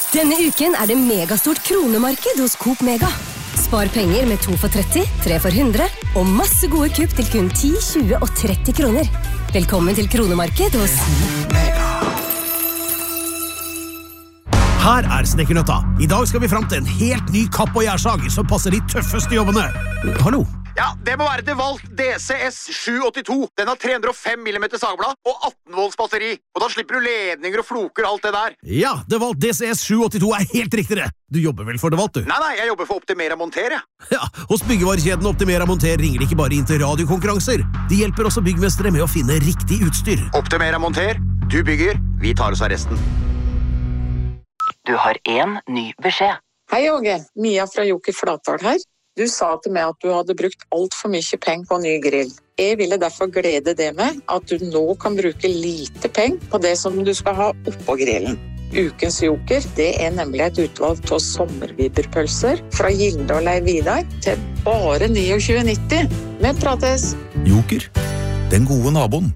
Denne uken det megastort kronemarked hos Coop Mega. Spar penger med 2 for 30, 3 for 100 og masse gode kupp til kun 10, 20 og 30 kroner. Velkommen til kronemarked hos Mega. Her Snekkernøtta. I dag skal vi frem til en helt ny kapp- og gjærsag som passer de tøffeste jobbene. Hallo? Ja, det må være DeWalt DCS 782. Den har 305 mm sagblad og 18 volts batteri. Og da slipper du ledninger og floker og alt det der. Ja, DeWalt DCS 782 helt riktig det. Du jobber vel for DeWalt, du? Nei, jeg jobber for Optimera Monter, jeg. Ja, hos byggevarekjeden Optimera Monter ringer de ikke bare inn til radiokonkurranser. De hjelper også byggmestere med å finne riktig utstyr. Optimera Monter, du bygger, vi tar oss av resten. Du har en ny beskjed. Hei, Åge. Mia fra Joker Flatdal her. Du sa til meg at du hadde brukt alt for mye penger på en ny grill. Jeg ville derfor glede deg med at du nå kan bruke lite penger på det som du skal ha oppå grillen. Ukens Joker, det nemlig et utvalg av sommerviberpølser fra Gilde og Leiv Vidar til bare 29,90. Vi prates! Joker, den gode naboen.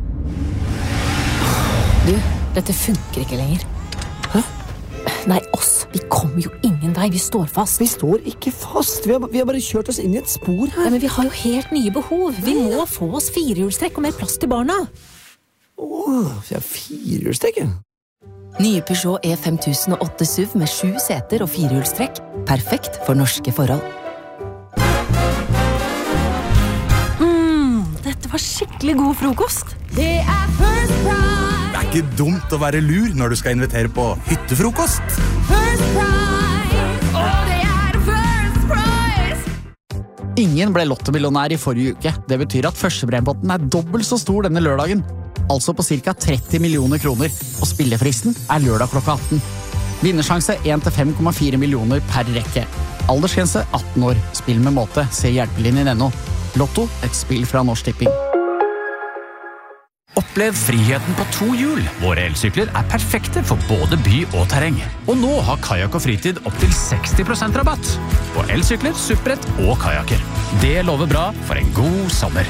Du, dette funker ikke lenger. Hæ? Nei, oss. Vi kommer jo ingen vei. Vi står fast. Vi står ikke fast. Vi har bare kjørt oss inn i et spor her. Ja, men vi har jo helt nye behov. Vi må få oss 4-hjulstrekk og mer plass til barna. Vi har 4-hjulstrekk. Nye Peugeot E5008 SUV med 7 seter og 4-hjulstrekk. Perfekt for norske forhold. Dette var skikkelig god frokost. Det First Price. Det ikke dumt å være lur når du skal invitere på hyttefrokost. First Price. Det First Price. Ingen ble lottomillionær i forrige uke. Det betyr at førstepremiepotten dobbelt så stor denne lørdagen. Altså på cirka 30 millioner kroner. Og spillefristen lørdag klokka 18. Vinnersjanse 1-5,4 millioner per rekke. Aldersgrense 18 år. Spill med måte. Se hjelpelinjen.no. Lotto, et spill fra Norsk Tipping. Opplev friheten på 2 hjul. Våre elsykler perfekte for både by og terreng. Og nå har kajak og fritid opp til 60% rabatt. På elsykler, supprett og kajaker. Det lover bra for en god sommer.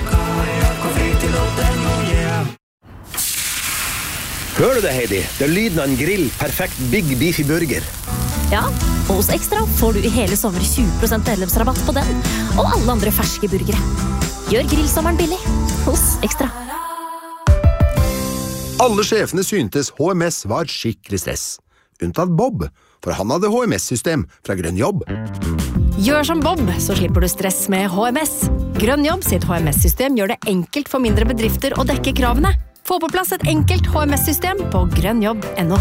Hører du det, Heidi? Det lyden av en grill. Perfekt Big Beefy Burger. Ja, og hos Ekstra får du i hele sommer 20% medlemsrabatt på den. Og alle andre ferske burgere. Gjør grillsommeren billig hos Ekstra. Alle sjefene syntes HMS var skikkelig stress. Unntatt Bob, for han hadde HMS-system fra Grønn Jobb. Gjør som Bob, så slipper du stress med HMS. Grønn Jobb sitt HMS-system gjør det enkelt for mindre bedrifter å dekke kravene. Få på plass et enkelt HMS-system på grønnjobb.no.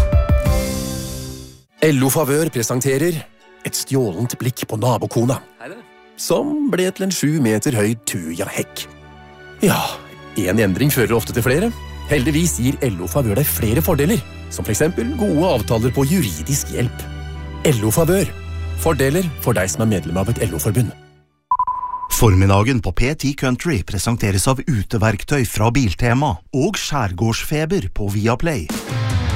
LO Favør presenterer et stjålent blikk på nabokona, som ble til en 7 meter høy tuja-hekk. Ja, en endring fører ofte til flere. Heldigvis gir LO Favør deg flere fordeler, som for eksempel gode avtaler på juridisk hjelp. LO Favør. Fordeler for deg som medlem av et LO-forbund. Formiddagen på P10 Country presenteres av uteverktøy fra Biltema og skjærgårdsfeber på Viaplay.